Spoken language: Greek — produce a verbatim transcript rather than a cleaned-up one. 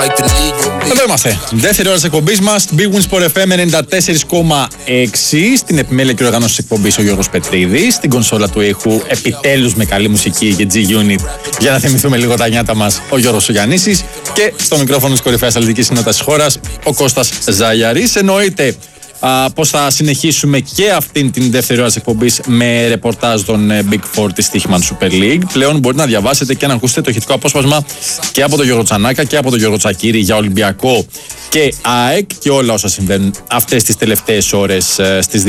Εδώ είμαστε. Δεύτερη ώρα τη εκπομπή μα, Big Win Sport εφ εμ ενενήντα τέσσερα κόμμα έξι. Στην επιμέλεια και οργάνωση τη εκπομπή ο Γιώργος Πετρίδης. Στην κονσόλα του ήχου, επιτέλους με καλή μουσική και G-Unit, για να θυμηθούμε λίγο τα νιάτα μας, ο Γιώργος Γιαννήσης. Και στο μικρόφωνο της κορυφαίας αθλητικής συνότητας της χώρας, ο Κώστας Ζαγιαρής. Εννοείται πως θα συνεχίσουμε και αυτήν την δεύτερη ώρα της εκπομπής με ρεπορτάζ των Big Four της Stoichman Super League. Πλέον μπορείτε να διαβάσετε και να ακούσετε το ηχητικό απόσπασμα και από τον Γιώργο Τσανάκα και από τον Γιώργο Τσακίρη για Ολυμπιακό και ΑΕΚ και όλα όσα συμβαίνουν αυτές τις τελευταίες ώρες στις δύο